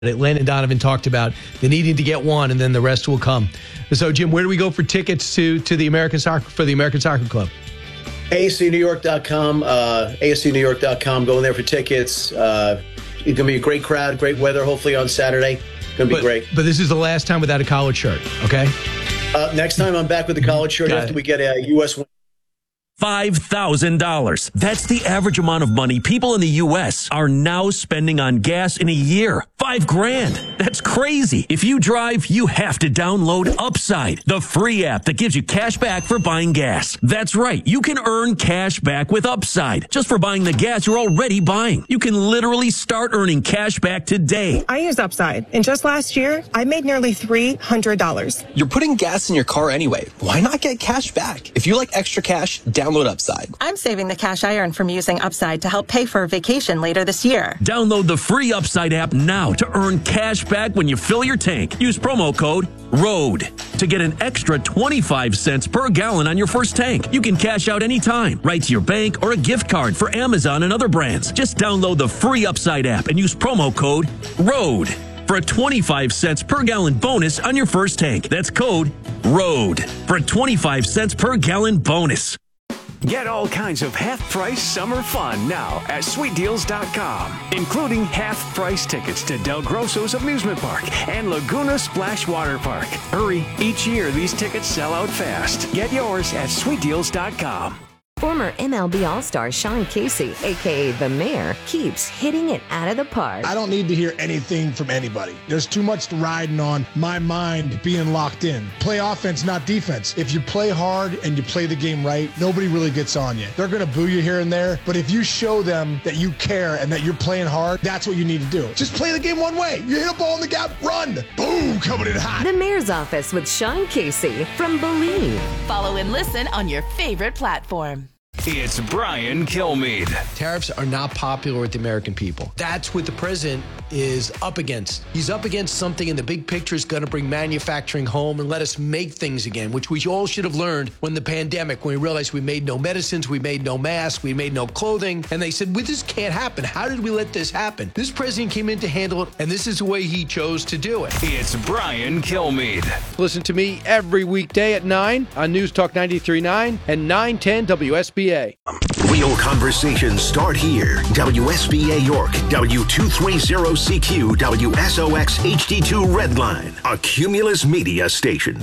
Landon Donovan talked about the needing to get one, and then the rest will come. So, Jim, where do we go for tickets to the American Soccer Club? ASCNewYork.com, ASCNewYork.com. Go in there for tickets. It's going to be a great crowd, great weather, hopefully on Saturday. Going to be great. But this is the last time without a collared shirt, okay? Next time I'm back with the collared shirt after we get a U.S. win. $5,000. That's the average amount of money people in the U.S. are now spending on gas in a year. $5,000. That's crazy. If you drive, you have to download Upside, the free app that gives you cash back for buying gas. That's right. You can earn cash back with Upside just for buying the gas you're already buying. You can literally start earning cash back today. I use Upside, and just last year, I made nearly $300. You're putting gas in your car anyway. Why not get cash back? If you like extra cash, download Upside. I'm saving the cash I earn from using Upside to help pay for a vacation later this year. Download the free Upside app now to earn cash back when you fill your tank. Use promo code ROAD to get an extra 25 cents per gallon on your first tank. You can cash out anytime, right to your bank or a gift card for Amazon and other brands. Just download the free Upside app and use promo code ROAD for a 25 cents per gallon bonus on your first tank. That's code ROAD for a 25 cents per gallon bonus. Get all kinds of half-price summer fun now at SweetDeals.com, including half-price tickets to Del Grosso's Amusement Park and Laguna Splash Water Park. Hurry, each year these tickets sell out fast. Get yours at SweetDeals.com. Former MLB All-Star Sean Casey, a.k.a. The Mayor, keeps hitting it out of the park. I don't need to hear anything from anybody. There's too much riding on my mind being locked in. Play offense, not defense. If you play hard and you play the game right, nobody really gets on you. They're going to boo you here and there, but if you show them that you care and that you're playing hard, that's what you need to do. Just play the game one way. You hit a ball in the gap, run. Boom, coming in hot. The Mayor's Office with Sean Casey from Believe. Follow and listen on your favorite platform. It's Brian Kilmeade. Tariffs are not popular with the American people. That's what the president is up against. He's up against something in the big picture is going to bring manufacturing home and let us make things again, which we all should have learned when the pandemic, when we realized we made no medicines, we made no masks, we made no clothing. And they said, well, this can't happen. How did we let this happen? This president came in to handle it, and this is the way he chose to do it. It's Brian Kilmeade. Listen to me every weekday at 9 on News Talk 93.9 and 910 WSBA. Real conversations start here. WSBA York, W230CQ, WSOX HD2 Redline, a Cumulus Media station.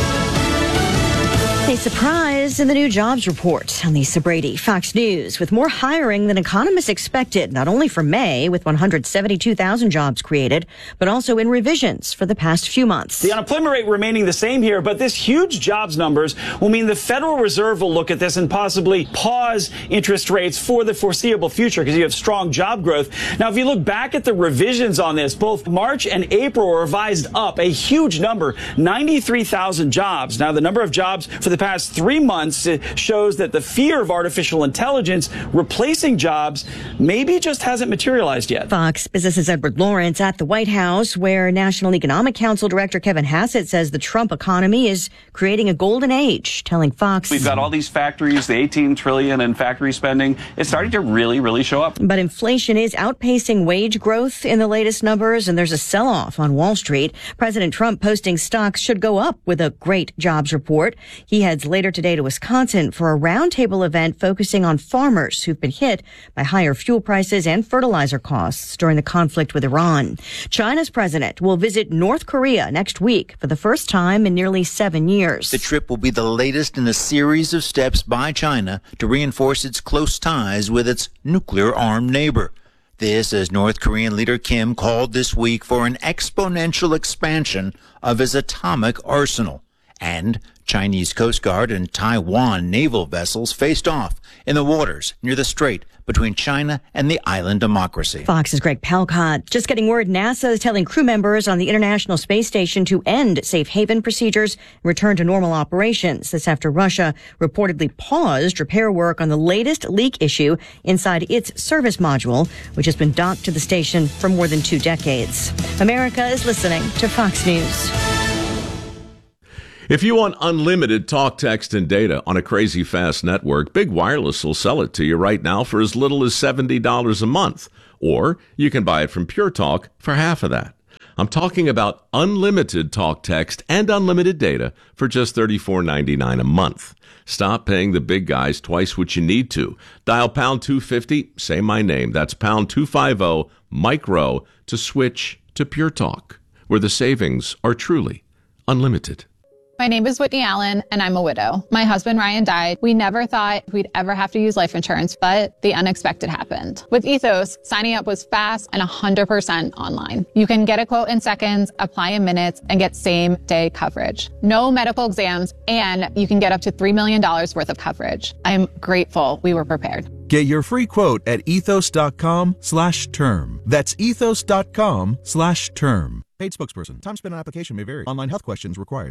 A surprise in the new jobs report. Lisa Brady, Fox News, with more hiring than economists expected, not only for May, with 172,000 jobs created, but also in revisions for the past few months. The unemployment rate remaining the same here, but this huge jobs numbers will mean the Federal Reserve will look at this and possibly pause interest rates for the foreseeable future because you have strong job growth. Now, if you look back at the revisions on this, both March and April were revised up a huge number, 93,000 jobs. Now, the number of jobs for the past 3 months shows that the fear of artificial intelligence replacing jobs maybe just hasn't materialized yet. Fox Business's Edward Lawrence at the White House, where National Economic Council Director Kevin Hassett says the Trump economy is creating a golden age, telling Fox. We've got all these factories, the 18 trillion in factory spending. It's starting to really show up. But inflation is outpacing wage growth in the latest numbers, and there's a sell-off on Wall Street. President Trump posting stocks should go up with a great jobs report. He heads later today to Wisconsin for a roundtable event focusing on farmers who've been hit by higher fuel prices and fertilizer costs during the conflict with Iran. China's president will visit North Korea next week for the first time in nearly 7 years. The trip will be the latest in a series of steps by China to reinforce its close ties with its nuclear-armed neighbor. This, as North Korean leader Kim called this week for an exponential expansion of his atomic arsenal. And Chinese Coast Guard and Taiwan naval vessels faced off in the waters near the strait between China and the island democracy. Fox's Greg Palcott. Just getting word NASA is telling crew members on the International Space Station to end safe haven procedures and return to normal operations. This after Russia reportedly paused repair work on the latest leak issue inside its service module, which has been docked to the station for more than 2 decades. America is listening to Fox News. If you want unlimited talk, text, and data on a crazy fast network, Big Wireless will sell it to you right now for as little as $70 a month. Or you can buy it from Pure Talk for half of that. I'm talking about unlimited talk, text, and unlimited data for just $34.99 a month. Stop paying the big guys twice what you need to. Dial pound 250, say my name. That's pound 250, Mike Rowe, to switch to Pure Talk, where the savings are truly unlimited. My name is Whitney Allen, and I'm a widow. My husband, Ryan, died. We never thought we'd ever have to use life insurance, but the unexpected happened. With Ethos, signing up was fast and 100% online. You can get a quote in seconds, apply in minutes, and get same-day coverage. No medical exams, and you can get up to $3 million worth of coverage. I'm grateful we were prepared. Get your free quote at ethos.com/term. That's ethos.com/term. Paid spokesperson. Time spent on application may vary. Online health questions required.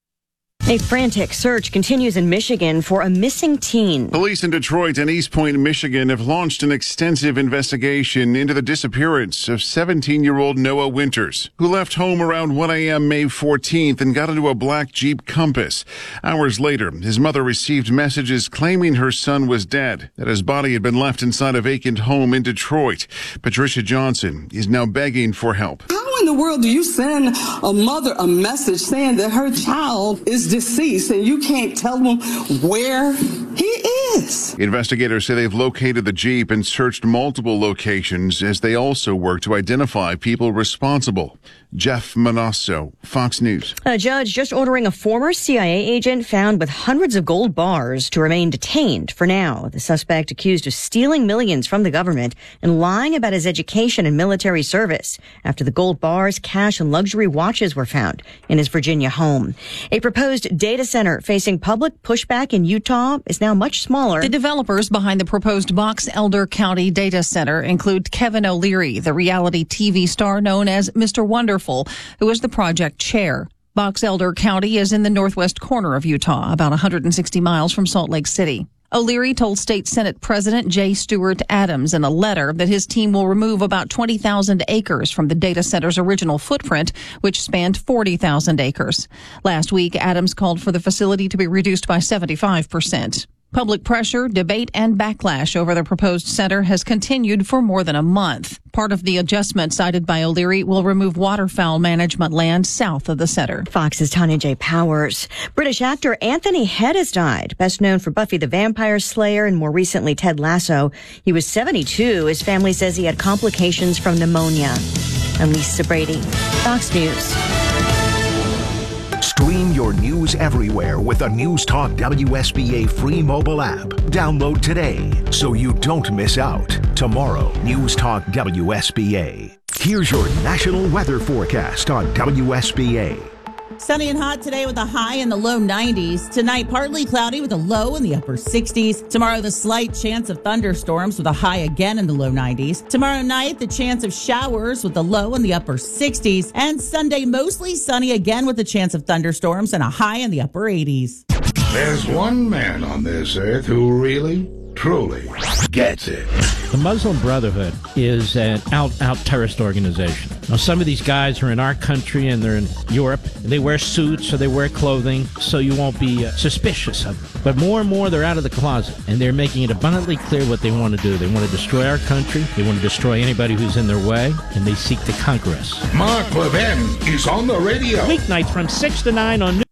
A frantic search continues in Michigan for a missing teen. Police in Detroit and East Point, Michigan have launched an extensive investigation into the disappearance of 17-year-old Noah Winters, who left home around 1 a.m. May 14th and got into a black Jeep Compass. Hours later, his mother received messages claiming her son was dead, that his body had been left inside a vacant home in Detroit. Patricia Johnson is now begging for help. How in the world do you send a mother a message saying that her child is deceased and you can't tell them where he is? Investigators say they've located the Jeep and searched multiple locations as they also work to identify people responsible. Jeff Manasso, Fox News. A judge just ordering a former CIA agent found with hundreds of gold bars to remain detained for now. The suspect accused of stealing millions from the government and lying about his education and military service after the gold bars, cash, and luxury watches were found in his Virginia home. A proposed data center facing public pushback in Utah is now much smaller. The developers behind the proposed Box Elder County data center include Kevin O'Leary, the reality TV star known as Mr. Wonderful, who is the project chair. Box Elder County is in the northwest corner of Utah, about 160 miles from Salt Lake City. O'Leary told State Senate President J. Stewart Adams in a letter that his team will remove about 20,000 acres from the data center's original footprint, which spanned 40,000 acres. Last week, Adams called for the facility to be reduced by 75%. Public pressure, debate, and backlash over the proposed center has continued for more than a month. Part of the adjustment cited by O'Leary will remove waterfowl management land south of the center. Fox's Tanya J. Powers. British actor Anthony Head has died, best known for Buffy the Vampire Slayer and more recently Ted Lasso. He was 72. His family says he had complications from pneumonia. I'm Lisa Brady, Fox News. Stream your news everywhere with the News Talk WSBA free mobile app. Download today so you don't miss out. Tomorrow, News Talk WSBA. Here's your national weather forecast on WSBA. Sunny and hot today with a high in the low 90s. Tonight, partly cloudy with a low in the upper 60s. Tomorrow, the slight chance of thunderstorms with a high again in the low 90s. Tomorrow night, the chance of showers with a low in the upper 60s. And Sunday, mostly sunny again with a chance of thunderstorms and a high in the upper 80s. There's one man on this earth who really, truly gets it. The Muslim Brotherhood is an out terrorist organization. Now, some of these guys are in our country and they're in Europe. They wear suits or they wear clothing so you won't be suspicious of them. But more and more, they're out of the closet, and they're making it abundantly clear what they want to do. They want to destroy our country. They want to destroy anybody who's in their way, and they seek to conquer us. Mark Levin is on the radio. Weeknights from 6 to 9 on